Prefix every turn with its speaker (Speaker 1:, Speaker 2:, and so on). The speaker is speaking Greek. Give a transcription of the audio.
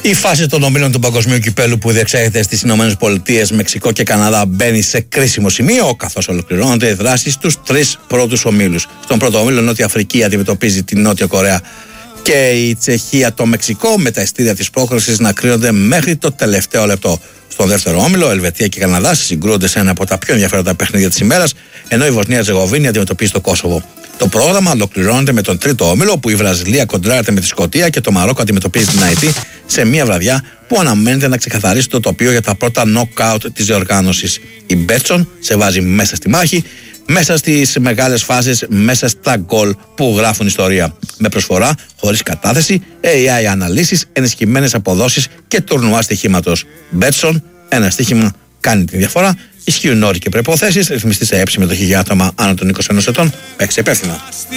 Speaker 1: Η φάση των ομίλων του Παγκοσμίου Κυπέλλου που διεξάγεται στις ΗΠΑ, Μεξικό και Καναδά μπαίνει σε κρίσιμο σημείο, καθώς ολοκληρώνονται οι δράσεις στους τρεις πρώτους ομίλους. Στον πρώτο ομίλο, Νότια Αφρική αντιμετωπίζει την Νότια Κορέα και η Τσεχία το Μεξικό, με τα ειστήρια της πρόκρισης να κρίνονται μέχρι το τελευταίο λεπτό. Στον δεύτερο όμιλο, Ελβετία και Καναδάς συγκρούονται σε ένα από τα πιο ενδιαφέροντα παιχνίδια της ημέρας, ενώ η Βοσνία Ζεγοβίνη αντιμετωπίζει το Κόσοβο. Το πρόγραμμα ολοκληρώνεται με τον τρίτο όμιλο, όπου η Βραζιλία κοντράρεται με τη Σκωτία και το Μαρόκο αντιμετωπίζει την Αϊτή σε μια βραδιά που αναμένεται να ξεκαθαρίσει το τοπίο για τα πρώτα νοκάουτ της διοργάνωσης. Η Μπέτσον σε βάζει μέσα στη μάχη, μέσα στις μεγάλες φάσεις, μέσα στα γκολ που γράφουν ιστορία. Με προσφορά, χωρίς κατάθεση, AI αναλύσεις, ενισχυμένες αποδόσεις και τουρνουά στοιχήματος. Μπέτσον, ένα στοίχημα κάνει τη διαφορά. Ισχύουν όροι και προϋποθέσεις. Ρυθμιστή σε συμμετοχή για άτομα άνω των 21 ετών. Παίξε υπεύθυνα.